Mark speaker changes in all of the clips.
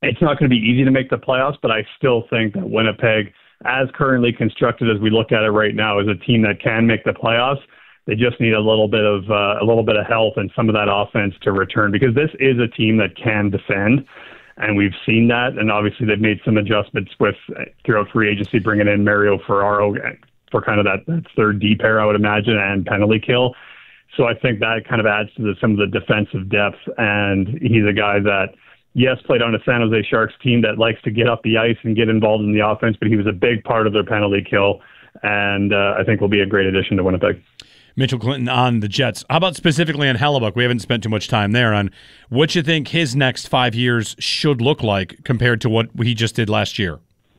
Speaker 1: It's not going to be easy to make the playoffs, but I still think that Winnipeg, as currently constructed as we look at it right now, is a team that can make the playoffs. They just need a little bit of health and some of that offense to return, because this is a team that can defend, and we've seen that. And obviously, they've made some adjustments throughout free agency, bringing in Mario Ferraro for kind of that third D pair, I would imagine, and penalty kill. So I think that kind of adds to some of the defensive depth. And he's a guy that, yes, played on a San Jose Sharks team that likes to get up the ice and get involved in the offense, but he was a big part of their penalty kill, and I think will be a great addition to Winnipeg.
Speaker 2: Mitchell Clinton on the Jets. How about specifically on Hellebuyck? We haven't spent too much time there on what you think his next 5 years should look like compared to what he just did last year.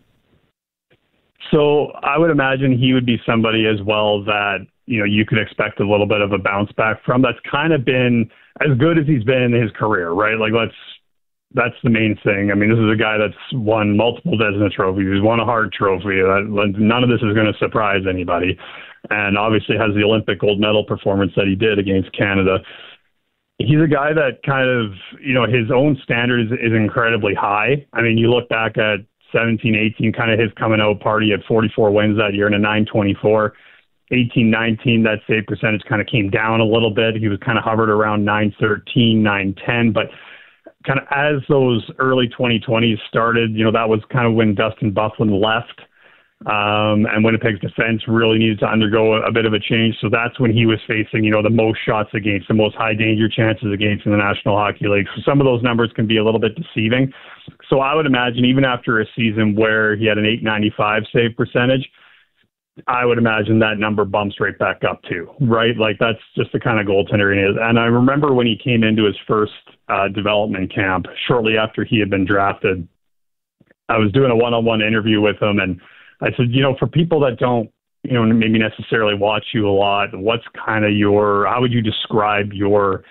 Speaker 1: So I would imagine he would be somebody as well that, you could expect a little bit of a bounce back from. That's kind of been as good as he's been in his career, right? That's the main thing. I mean, this is a guy that's won multiple Vezina trophies. He's won a Hart trophy. None of this is going to surprise anybody. And obviously has the Olympic gold medal performance that he did against Canada. He's a guy that kind of, his own standard is incredibly high. I mean, you look back at 17-18, kind of his coming out party at 44 wins that year in a 924. 18-19, that save percentage kind of came down a little bit. He was kind of hovered around 913, 910, but kind of as those early 2020s started, that was kind of when Dustin Byfuglien left. And Winnipeg's defense really needed to undergo a bit of a change. So that's when he was facing, the most shots against, the most high danger chances against in the National Hockey League. So some of those numbers can be a little bit deceiving. So I would imagine even after a season where he had an 895 save percentage, I would imagine that number bumps right back up too, right? Like that's just the kind of goaltender he is. And I remember when he came into his first development camp shortly after he had been drafted, I was doing a one-on-one interview with him, and I said, for people that don't, maybe necessarily watch you a lot, what's kind of how would you describe your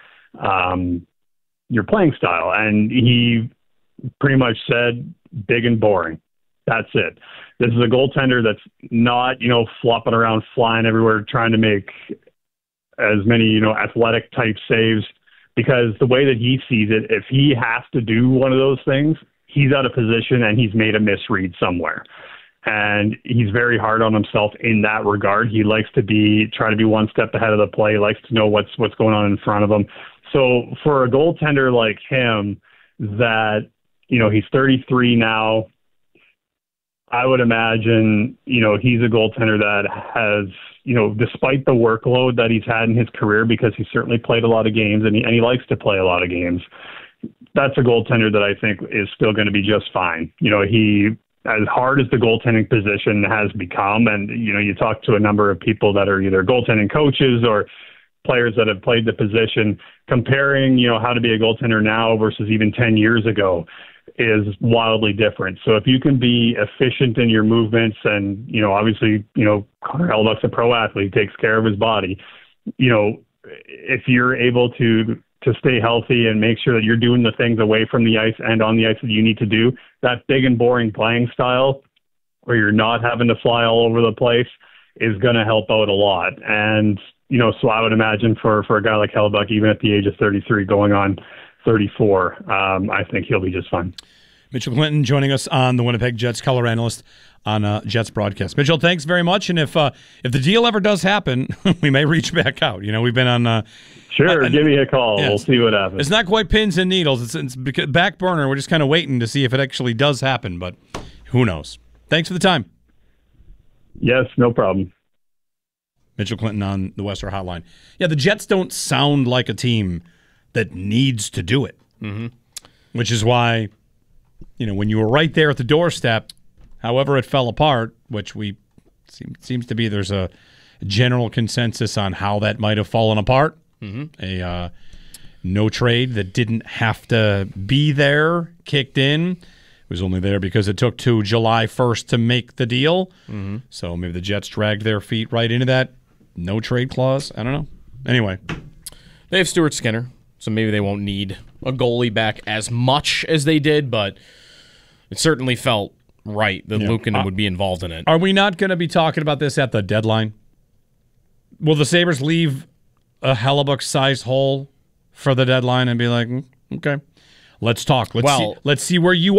Speaker 1: playing style? And he pretty much said, big and boring. That's it. This is a goaltender that's not, flopping around, flying everywhere, trying to make as many, athletic type saves, because the way that he sees it, if he has to do one of those things, he's out of position and he's made a misread somewhere. And he's very hard on himself in that regard. He likes to try to be one step ahead of the play, likes to know what's going on in front of him. So for a goaltender like him that, he's 33 now, I would imagine, he's a goaltender that has, despite the workload that he's had in his career, because he certainly played a lot of games and he likes to play a lot of games, that's a goaltender that I think is still going to be just fine. As hard as the goaltending position has become, and, you talk to a number of people that are either goaltending coaches or players that have played the position, comparing, how to be a goaltender now versus even 10 years ago is wildly different. So if you can be efficient in your movements and, obviously, Connor Hellebuyck's a pro athlete, takes care of his body, if you're able to stay healthy and make sure that you're doing the things away from the ice and on the ice that you need to do, that big and boring playing style where you're not having to fly all over the place is going to help out a lot. And, so I would imagine for a guy like Hellebuyck, even at the age of 33 going on 34, I think he'll be just fine.
Speaker 2: Mitchell Clinton joining us on the Winnipeg Jets, color analyst on Jets broadcast. Mitchell, thanks very much. And if the deal ever does happen, we may reach back out. We've been on...
Speaker 1: Sure, give me a call. Yeah, we'll see what happens.
Speaker 2: It's not quite pins and needles. It's back burner. We're just kind of waiting to see if it actually does happen, but who knows. Thanks for the time.
Speaker 1: Yes, no problem.
Speaker 2: Mitchell Clinton on the Western Hotline. Yeah, the Jets don't sound like a team that needs to do it, which is why, when you were right there at the doorstep, however it fell apart, which seems to be there's a general consensus on how that might have fallen apart. A no trade that didn't have to be there kicked in. It was only there because it took to July 1st to make the deal. So maybe the Jets dragged their feet right into that no trade clause. I don't know. Anyway,
Speaker 3: they have Stuart Skinner, so maybe they won't need a goalie back as much as they did, but it certainly felt right that Luukkonen would be involved in it.
Speaker 2: Are we not going to be talking about this at the deadline? Will the Sabres leave a Hellebuyck-sized hole for the deadline and be like, okay, let's talk. Let's see where you